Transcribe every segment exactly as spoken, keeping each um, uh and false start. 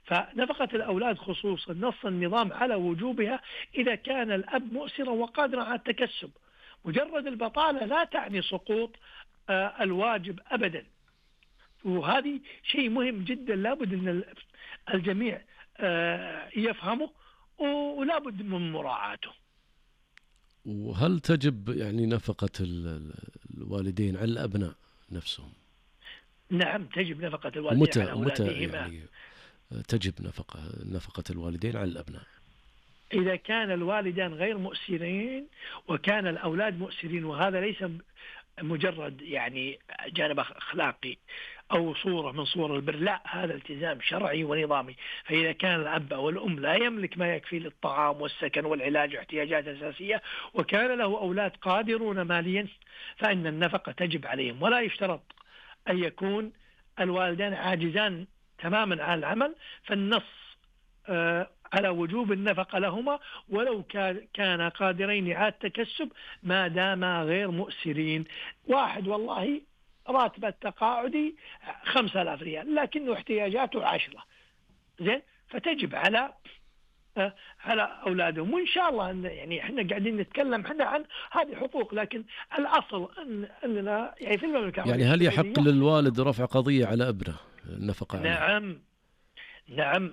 فنفقة الأولاد خصوصا نص النظام على وجوبها إذا كان الأب مؤسرا وقادرا على التكسب. مجرد البطالة لا تعني سقوط آه الواجب أبدا، وهذه شيء مهم جدا لابد أن الجميع آه يفهمه ولابد من مراعاته. وهل تجب يعني نفقة الوالدين على الأبناء نفسهم؟ نعم تجب نفقة الوالدين على أولادهما. متى يعني تجب نفقة نفقة الوالدين على الأبناء؟ إذا كان الوالدان غير مؤسرين وكان الأولاد مؤسرين، وهذا ليس مجرد يعني جانب أخلاقي أو صورة من صور البر، لا، هذا التزام شرعي ونظامي. فإذا كان الأب أو الأم لا يملك ما يكفي للطعام والسكن والعلاج واحتياجات أساسية وكان له أولاد قادرون ماليا، فإن النفقة تجب عليهم، ولا يشترط أن يكون الوالدان عاجزان تماما عن العمل، فالنص آه على وجوب النفقة لهما ولو كان قادرين على التكسب ما داما غير مؤسرين. واحد والله راتبه التقاعدي خمسة آلاف ريال لكنه احتياجاته عشرة، زين، فتجب على آه على أولادهم. وإن شاء الله أن يعني إحنا قاعدين نتكلم إحنا عن هذه حقوق، لكن الأصل أن أننا يعني في المملكة يعني هل يحق للوالد رفع قضية على ابنه النفقة عليه؟ نعم نعم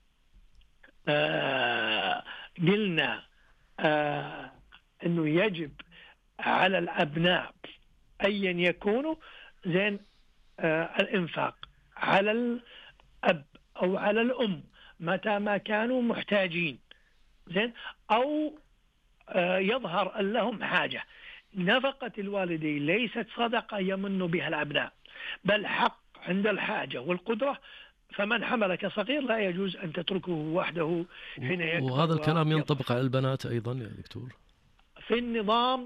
آه قلنا آه أنه يجب على الأبناء أيا يكونوا، زين، آه الإنفاق على الأب أو على الأم متى ما كانوا محتاجين، زين، أو آه يظهر أن لهم حاجة. نفقة الوالدين ليست صدقة يمن بها الأبناء، بل حق عند الحاجة والقدرة، فمن حملك صغير لا يجوز أن تتركه وحده حين يكبر. وهذا الكلام ينطبق على البنات أيضا يا دكتور؟ في النظام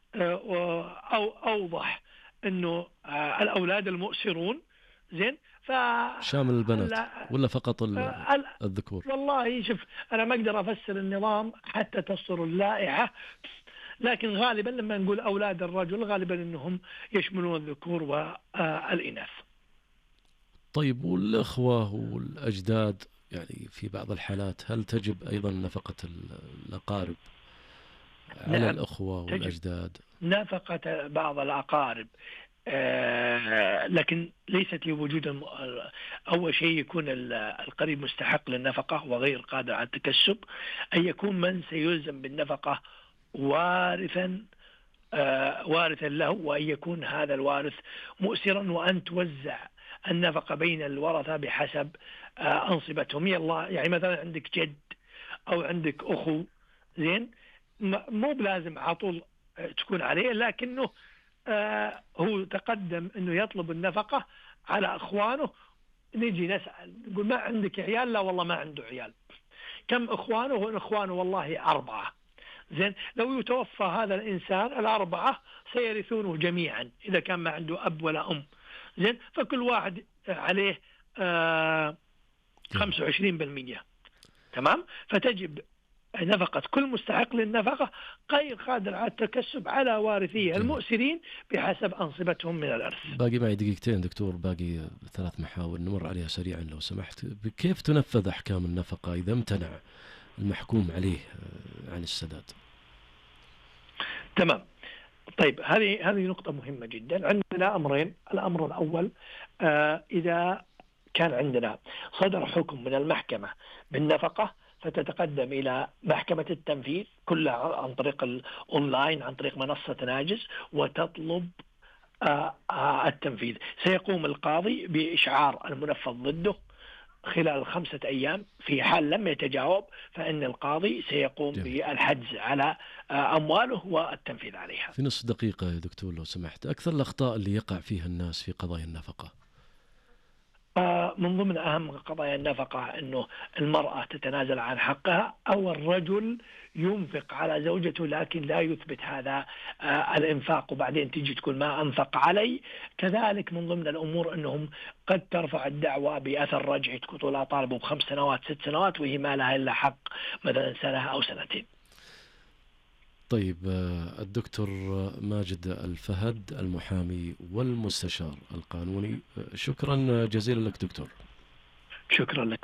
أو أوضح أنه الأولاد المؤسرون، زين، ف شامل البنات ولا فقط الذكور؟ والله شوف أنا ما أقدر أفسر النظام حتى تصدر اللائحة، لكن غالبا لما نقول أولاد الرجل غالبا أنهم يشملون الذكور والإناث. طيب والأخوة والأجداد يعني في بعض الحالات هل تجب أيضا نفقة الأقارب على نعم الأخوة والأجداد؟ نفقة بعض الأقارب آه لكن ليست لوجود أول شيء يكون القريب مستحق للنفقة وغير قادر على التكسب، أن يكون من سيلزم بالنفقة وارثا آه وارثا له، وأن يكون هذا الوارث مؤسرا، وأن توزع النفقة بين الورثة بحسب آه أنصبتهم. يلا يعني مثلا عندك جد أو عندك أخو، زين، مو بلازم على طول تكون عليه، لكنه آه هو تقدم أنه يطلب النفقة على أخوانه. نيجي نسأل نقول ما عندك عيال؟ لا والله ما عنده عيال. كم أخوانه؟ أخوانه والله أربعة. زين، لو يتوفى هذا الإنسان الأربعة سيرثونه جميعا إذا كان ما عنده أب ولا أم، زين، فكل واحد عليه آه خمسة وعشرين بالمئة، تمام. فتجب نفقة كل مستحق للنفقة غير قادر على التكسب على وارثيه المؤسرين بحسب أنصبتهم من الإرث. باقي معي دقيقتين دكتور، باقي ثلاث محاور نمر عليها سريعا لو سمحت. كيف تنفذ أحكام النفقة إذا امتنع المحكوم عليه عن السداد؟ تمام. طيب هذه هذه نقطة مهمة جدا. عندنا أمرين. الأمر الأول آه إذا كان عندنا صدر حكم من المحكمة بالنفقة فتتقدم إلى محكمة التنفيذ كلها عن طريق الأونلاين عن طريق منصة ناجز وتطلب آه آه التنفيذ. سيقوم القاضي بإشعار المنفذ ضده خلال خمسة أيام. في حال لم يتجاوب فإن القاضي سيقوم جميل. بالحجز على أمواله والتنفيذ عليها. في نص دقيقة يا دكتور لو سمحت، أكثر الأخطاء اللي يقع فيها الناس في قضايا النفقة؟ من ضمن أهم قضايا النفقة أنه المرأة تتنازل عن حقها أو الرجل ينفق على زوجته لكن لا يثبت هذا الإنفاق وبعدين تيجي تقول ما أنفق علي. كذلك من ضمن الأمور أنهم قد ترفع الدعوة بأثر رجعي تقول لا طالبوا بخمس سنوات ست سنوات وهي ما لها إلا حق مثلا سنة أو سنتين. طيب الدكتور ماجد الفهد المحامي والمستشار القانوني، شكرا جزيلا لك دكتور. شكرا لك.